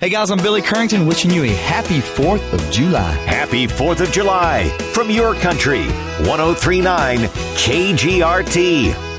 Hey guys, I'm Billy Currington wishing you a happy 4th of July. Happy 4th of July from your country. 103.9 KGRT.